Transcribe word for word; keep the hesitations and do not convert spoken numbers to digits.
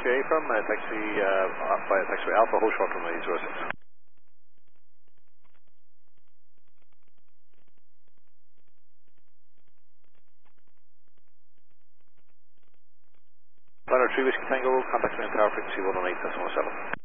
Whiskey from uh, taxi, uh, by taxi Alpha, hold short from zero six. Runner three Whiskey Tango, contact me on tower frequency one one eight point one seven.